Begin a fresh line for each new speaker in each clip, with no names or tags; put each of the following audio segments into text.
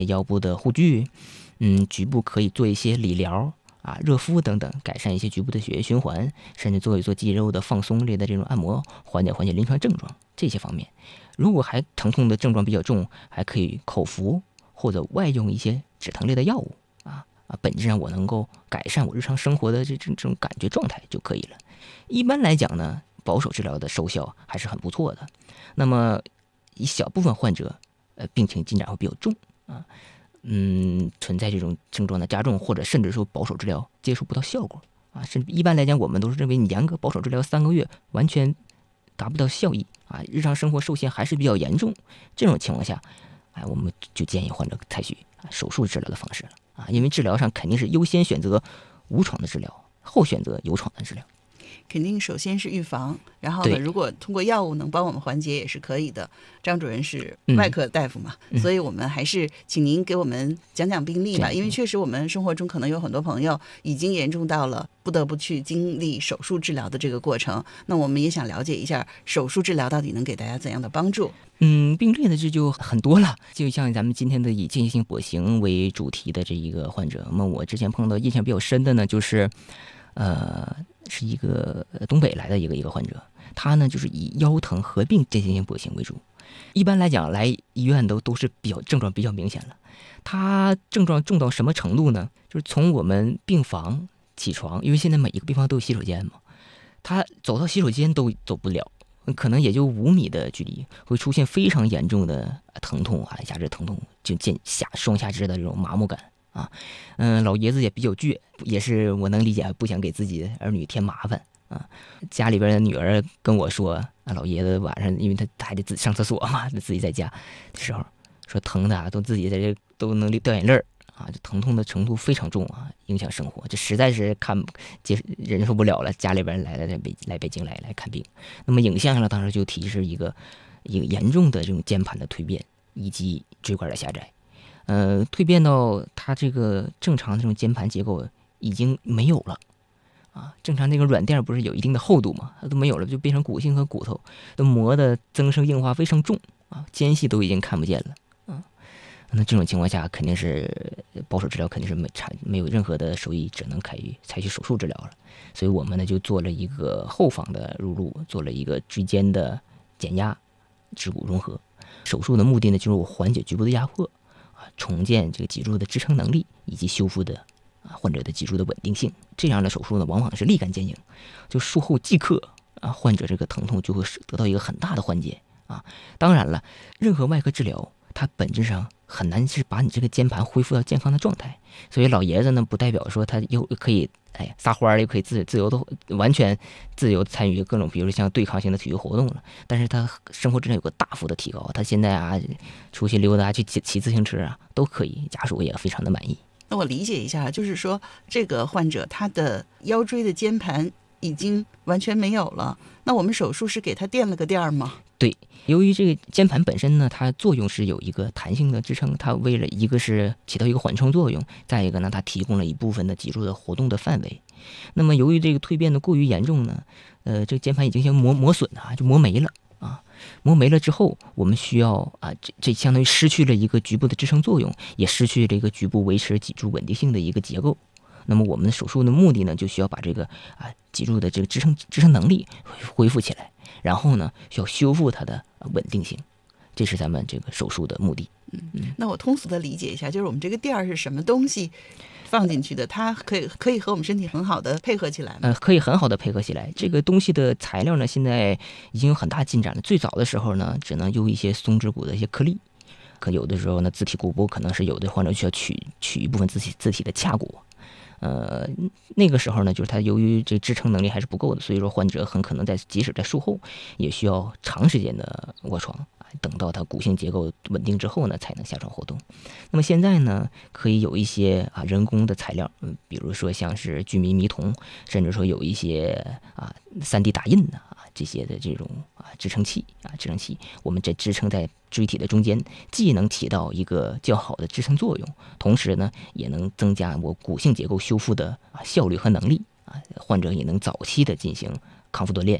腰部的护具，局部可以做一些理疗热敷等等，改善一些局部的血液循环，甚至做一做肌肉的放松类的这种按摩，缓解临床症状这些方面。如果还疼痛的症状比较重，还可以口服或者外用一些止疼类的药物本质上我能够改善我日常生活的这种感觉状态就可以了。一般来讲呢，保守治疗的收效还是很不错的。那么一小部分患者病情进展会比较重存在这种症状的加重，或者甚至说保守治疗接触不到效果甚至一般来讲我们都是认为你严格保守治疗3个月完全达不到效益日常生活受限还是比较严重，这种情况下我们就建议患者采取手术治疗的方式了因为治疗上肯定是优先选择无创的治疗，后选择有创的治疗。
肯定首先是预防，然后呢，如果通过药物能帮我们缓解也是可以的。张主任是外科大夫嘛，所以我们还是请您给我们讲讲病例吧，因为确实我们生活中可能有很多朋友已经严重到了不得不去经历手术治疗的这个过程，那我们也想了解一下手术治疗到底能给大家怎样的帮助。
病例的这就很多了，就像咱们今天的以间歇性跛行为主题的这一个患者，那么我之前碰到印象比较深的呢，就是是一个东北来的一个患者，他呢就是以腰疼合并间歇性跛行为主。一般来讲来医院都是症状比较明显了。他症状重到什么程度呢？就是从我们病房起床，因为现在每一个病房都有洗手间嘛，他走到洗手间都走不了，可能也就5米的距离，会出现非常严重的疼痛下肢疼痛，就双下肢的这种麻木感老爷子也比较倔，也是我能理解，不想给自己的儿女添麻烦家里边的女儿跟我说老爷子晚上因为他还得自己上厕所嘛，自己在家的时候说疼的都自己在这都能掉眼泪这疼痛的程度非常重影响生活，这实在是忍受不了了。家里边来北京来看病，那么影像上当时就提示一个严重的这种肩盘的蜕变以及椎管的狭窄。蜕变到它这个正常的这种肩盘结构已经没有了正常那个软垫不是有一定的厚度吗？它都没有了，就变成骨性和骨头都磨得增生硬化非常重间隙都已经看不见了那这种情况下肯定是保守治疗肯定是没有任何的收益，只能采取手术治疗了。所以我们呢就做了一个后方的入路，做了一个椎间的减压肢骨融合。手术的目的呢就是缓解局部的压迫重建这个脊柱的支撑能力，以及修复的患者的脊柱的稳定性。这样的手术呢往往是立竿见影，就术后即刻患者这个疼痛就会得到一个很大的缓解当然了，任何外科治疗它本质上很难是把你这个肩盘恢复到健康的状态，所以老爷子呢不代表说他又可以撒欢又可以自由的完全自由参与各种比如说像对抗性的体育活动了，但是他生活质量有个大幅的提高，他现在出去溜达去骑自行车都可以，家属也非常的满意。
那我理解一下，就是说这个患者他的腰椎的肩盘已经完全没有了，那我们手术是给他垫了个垫吗？
对，由于这个肩盘本身呢，它作用是有一个弹性的支撑，它为了一个是起到一个缓冲作用，再一个呢，它提供了一部分的脊柱的活动的范围。那么由于这个蜕变的过于严重呢，这个肩盘已经先磨损就磨没了磨没了之后，我们需要这相当于失去了一个局部的支撑作用，也失去了一个局部维持脊柱稳定性的一个结构。那么我们的手术的目的呢，就需要把这个脊柱的这个支撑能力恢复起来，然后呢需要修复它的稳定性，这是咱们这个手术的目的。
那我通俗的理解一下，就是我们这个垫儿是什么东西放进去的，它可以和我们身体很好的配合起来吗？
可以很好的配合起来。这个东西的材料呢，现在已经有很大进展了。最早的时候呢，只能用一些松脂骨的一些颗粒，可有的时候呢，自体骨骼可能是有的患者需要取一部分自体的髂骨。那个时候呢，就是它由于这支撑能力还是不够的，所以说患者很可能即使在术后也需要长时间的卧床，等到它骨性结构稳定之后呢，才能下床活动。那么现在呢，可以有一些人工的材料，比如说像是聚醚铜，甚至说有一些3D 打印的这些的这种支撑器，我们这支撑在椎体的中间，既能起到一个较好的支撑作用，同时呢也能增加我骨性结构修复的效率和能力患者也能早期的进行康复锻炼，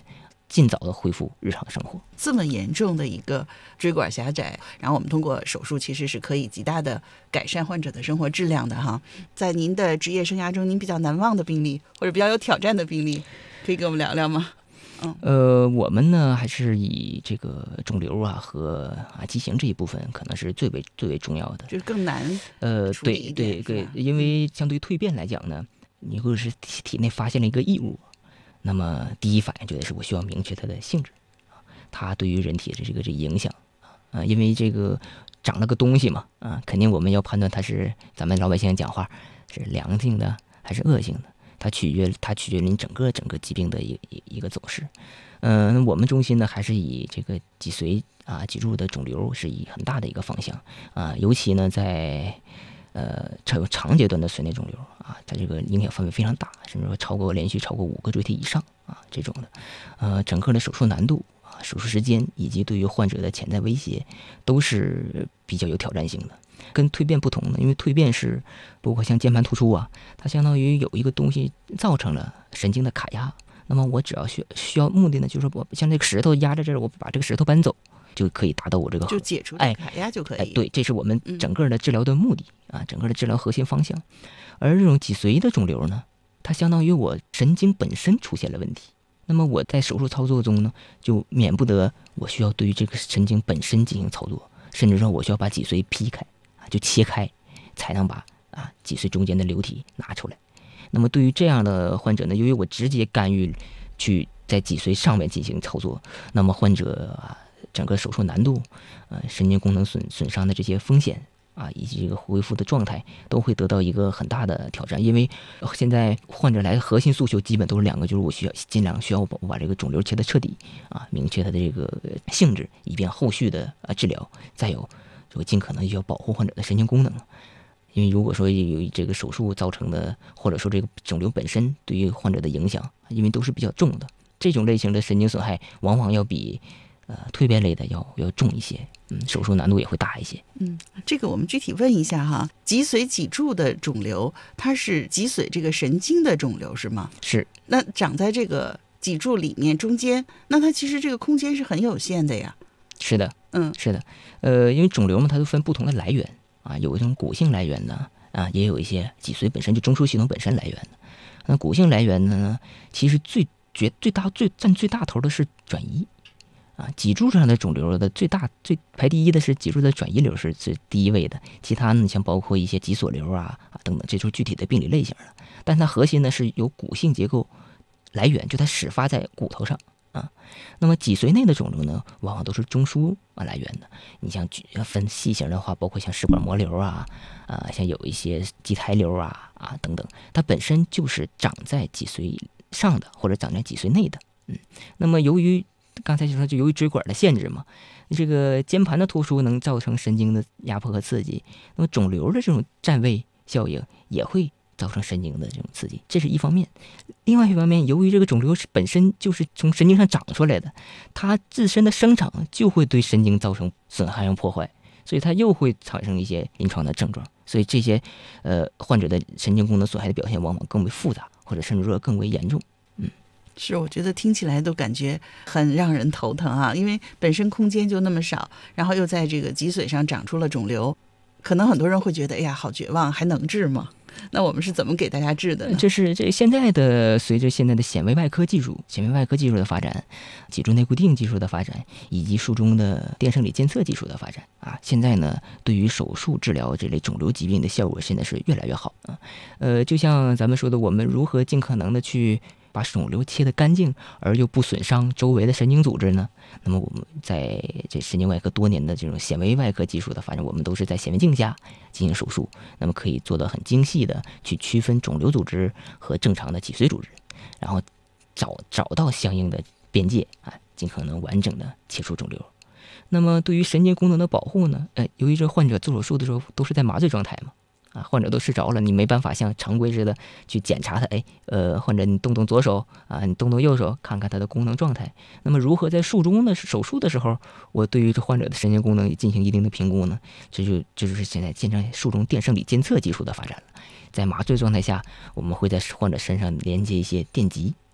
尽早的恢复日常生活。
这么严重的一个椎管狭窄，然后我们通过手术其实是可以极大的改善患者的生活质量的哈。在您的职业生涯中，您比较难忘的病例或者比较有挑战的病例，可以跟我们聊聊吗？
我们呢还是以这个肿瘤和畸形这一部分可能是最为重要的，
就是更难处理一点。
对，因为相对于蜕变来讲呢，你如果是体内发现了一个异物，那么第一反应就得是我需要明确它的性质，它对于人体的这个影响因为这个长了个东西嘛肯定我们要判断它是咱们老百姓讲话是良性的还是恶性的。它取决于您整个疾病的一个走势。我们中心呢还是以这个脊髓脊柱的肿瘤是以很大的一个方向尤其呢在长阶段的髓内肿瘤它这个影响范围非常大，甚至说连续超过5个椎体以上这种的。整个的手术难度手术时间以及对于患者的潜在威胁都是比较有挑战性的。跟蜕变不同的，因为蜕变是包括像键盘突出它相当于有一个东西造成了神经的卡压，那么我只要需要目的呢，就是我像这个石头压在这儿，我把这个石头搬走，就可以达到我这个
就解除这个卡压就可以。
对，这是我们整个的治疗的目的整个的治疗核心方向。而这种脊髓的肿瘤呢，它相当于我神经本身出现了问题，那么我在手术操作中呢，就免不得我需要对于这个神经本身进行操作，甚至说我需要把脊髓劈开就切开，才能把脊髓中间的瘤体拿出来。那么对于这样的患者呢，由于我直接干预去在脊髓上面进行操作，那么患者整个手术难度神经功能损伤的这些风险以及这个恢复的状态都会得到一个很大的挑战。因为现在患者来的核心诉求基本都是2个，就是我尽量需要我把这个肿瘤切得彻底明确它的这个性质，以便后续的治疗。再有就尽可能要保护患者的神经功能，因为如果说有这个手术造成的，或者说这个肿瘤本身对于患者的影响，因为都是比较重的，这种类型的神经损害往往要比蜕变类的要重一些，手术难度也会大一些。
这个我们具体问一下哈，脊髓脊柱的肿瘤，它是脊髓这个神经的肿瘤是吗？
是。
那长在这个脊柱里面中间，那它其实这个空间是很有限的呀。
是的，是的，因为肿瘤嘛，它都分不同的来源有一种骨性来源的也有一些脊髓本身就中枢系统本身来源的。那骨性来源的呢，其实占最大头的是转移脊柱上的肿瘤的最排第一的是脊柱的转移瘤是第一位的，其他呢像包括一些脊索瘤等等，这就是具体的病理类型了。但它核心呢是由骨性结构来源，就它始发在骨头上。那么脊髓内的肿瘤呢，往往都是中枢来源的。你像分细型的话，包括像食管膜瘤像有一些畸胎瘤等等，它本身就是长在脊髓上的，或者长在脊髓内的。那么由于刚才就说，就由于椎管的限制嘛，这个间盘的突出能造成神经的压迫和刺激，那么肿瘤的这种占位效应也会造成神经的这种刺激，这是一方面。另外一方面，由于这个肿瘤本身就是从神经上长出来的，它自身的生长就会对神经造成损害和破坏，所以它又会产生一些临床的症状。所以这些患者的神经功能损害的表现往往更为复杂，或者甚至说更为严重。
是，我觉得听起来都感觉很让人头疼因为本身空间就那么少，然后又在这个脊髓上长出了肿瘤，可能很多人会觉得，哎呀，好绝望，还能治吗？那我们是怎么给大家治的呢？
这现在的随着现在的显微外科技术的发展，脊柱内固定技术的发展，以及术中的电生理监测技术的发展现在呢，对于手术治疗这类肿瘤疾病的效果现在是越来越好就像咱们说的，我们如何尽可能的去把肿瘤切得干净而又不损伤周围的神经组织呢？那么我们在这神经外科多年的这种显微外科技术的发展，我们都是在显微镜下进行手术，那么可以做到很精细的去区分肿瘤组织和正常的脊髓组织，然后找到相应的边界尽可能完整的切除肿瘤。那么对于神经功能的保护呢，由于这患者做手术的时候都是在麻醉状态嘛，患者都睡着了，你没办法像常规似的去检查他。患者你动动左手你动动右手，看看他的功能状态。那么如何在术中的手术的时候，我对于这患者的神经功能也进行一定的评估呢？这就是现在术中电生理监测技术的发展了。在麻醉状态下，我们会在患者身上连接一些电极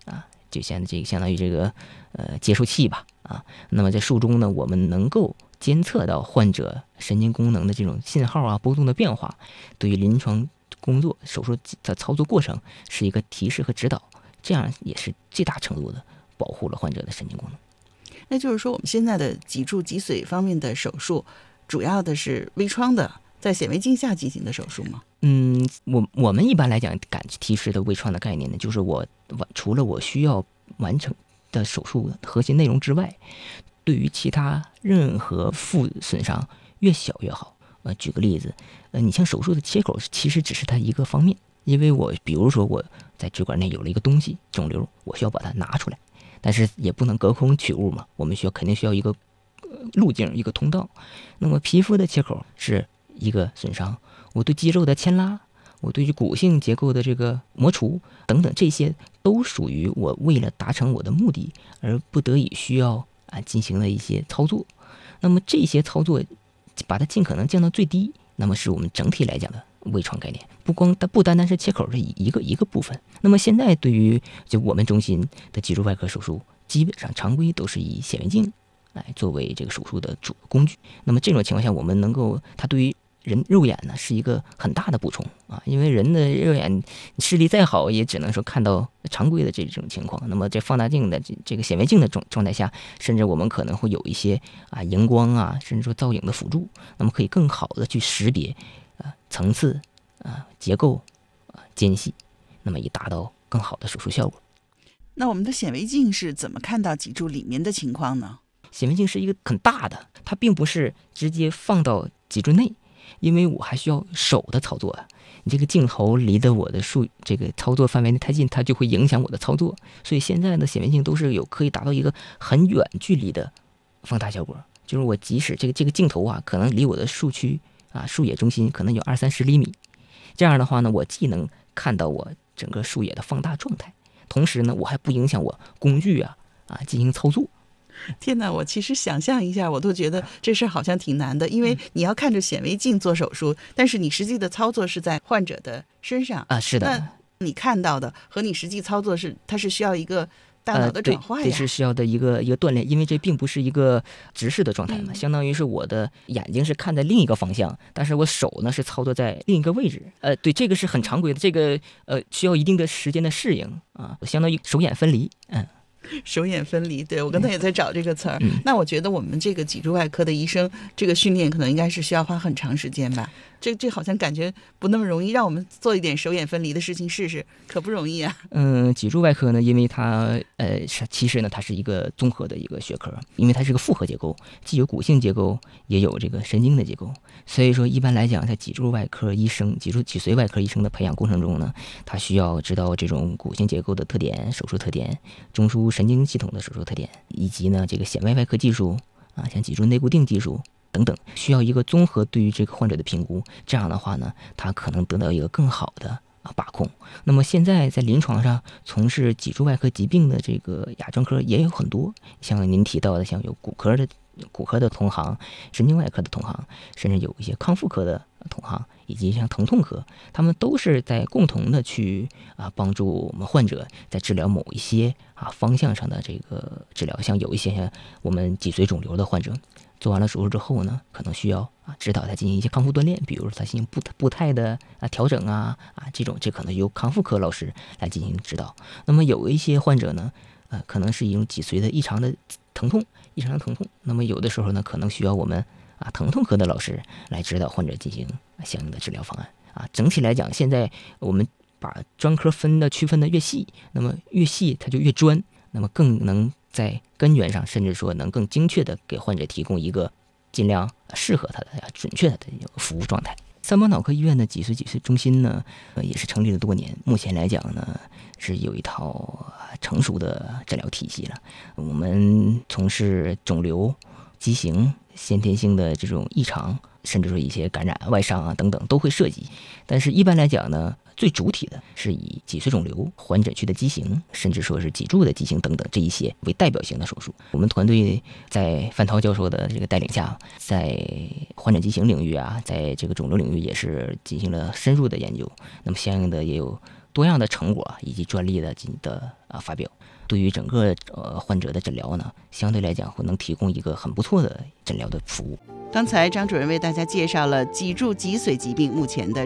就相当于这个接收器吧啊。那么在术中呢，我们能够监测到患者神经功能的这种信号啊波动的变化，对于临床工作手术的操作过程是一个提示和指导，这样也是最大程度的保护了患者的神经功能。
那就是说，我们现在的脊柱脊髓方面的手术，主要的是微创的，在显微镜下进行的手术吗？
我们一般来讲感提示的微创的概念呢，就是除了我需要完成的手术核心内容之外，对于其他任何副损伤越小越好。举个例子，你像手术的切口其实只是它一个方面，因为比如说我在椎管内有了一个东西肿瘤，我需要把它拿出来，但是也不能隔空取物嘛，我们肯定需要一个路径，一个通道。那么皮肤的切口是一个损伤，我对肌肉的牵拉，我对于骨性结构的这个磨除等等，这些都属于我为了达成我的目的而不得已需要进行的一些操作。那么这些操作把它尽可能降到最低，那么是我们整体来讲的微创概念，不单单是切口的一个部分。那么现在对于就我们中心的脊柱外科手术，基本上常规都是以显微镜来作为这个手术的主工具。那么这种情况下，我们能够它对于人肉眼呢是一个很大的补充啊，因为人的肉眼视力再好，也只能说看到常规的这种情况。那么在放大镜的这个显微镜的状态下，甚至我们可能会有一些荧光啊，甚至说造影的辅助，那么可以更好的去识别层次结构间隙，那么以达到更好的手术效果。
那我们的显微镜是怎么看到脊柱里面的情况呢？
显微镜是一个很大的，它并不是直接放到脊柱内，因为我还需要手的操作啊。你这个镜头离的我的这个操作范围内太近，它就会影响我的操作。所以现在的显微镜都是可以达到一个很远距离的放大效果，就是我即使这个镜头可能离我的树叶中心可能有20-30厘米，这样的话呢，我既能看到我整个树叶的放大状态，同时呢，我还不影响我工具进行操作。
天哪，我其实想象一下，我都觉得这事好像挺难的，因为你要看着显微镜做手术，但是你实际的操作是在患者的身上
是的。
那你看到的和你实际操作它是需要一个大脑的转化呀，
这是需要的一个锻炼，因为这并不是一个直视的状态嘛，相当于是我的眼睛是看在另一个方向，但是我手呢是操作在另一个位置。对，这个是很常规的，这个需要一定的时间的适应相当于手眼分离。
手眼分离，对，我刚才也在找这个词儿。那我觉得我们这个脊柱外科的医生，这个训练可能应该是需要花很长时间吧？这好像感觉不那么容易，让我们做一点手眼分离的事情试试，可不容易啊。
脊柱外科呢，因为它其实呢它是一个综合的一个学科，因为它是个复合结构，既有骨性结构，也有这个神经的结构。所以说一般来讲，在脊柱外科医生、脊髓外科医生的培养过程中呢，他需要知道这种骨性结构的特点、手术特点、中枢神经系统的手术特点，以及呢这个显微外科技术像脊柱内固定技术等等，需要一个综合对于这个患者的评估。这样的话呢，他可能得到一个更好的把控。那么现在在临床上从事脊柱外科疾病的这个亚专科也有很多，像您提到的，像有骨科的同行、神经外科的同行，甚至有一些康复科的同行，以及像疼痛科，他们都是在共同的去帮助我们患者在治疗某一些方向上的这个治疗。像有一些我们脊髓肿瘤的患者，做完了手术之后呢，可能需要指导他进行一些康复锻炼，比如说他进行步态的调整这可能由康复科老师来进行指导。那么有一些患者呢，可能是一种脊髓的异常的疼痛，那么有的时候呢，可能需要我们疼痛科的老师来指导患者进行相应的治疗方案整体来讲，现在我们把专科区分的越细，那么越细它就越专，那么更能在根源上，甚至说能更精确的给患者提供一个尽量适合他的、准确的一个服务状态。三宝脑科医院的脊髓中心呢，也是成立了多年，目前来讲呢，是有一套成熟的治疗体系了。我们从事肿瘤、畸形、先天性的这种异常，甚至说一些感染、外伤等等都会涉及。但是一般来讲呢，最主体的是以脊髓肿瘤、环诊区的畸形，甚至说是脊柱的畸形等等这一些为代表性的手术。我们团队在范涛教授的这个带领下，在环诊畸形领域在这个肿瘤领域也是进行了深入的研究。那么相应的也有多样的成果以及专利的发表，对于整个患者的诊疗呢，相对来讲会能提供一个很不错的诊疗的服务。
刚才张主任为大家介绍了脊柱脊髓疾病目前的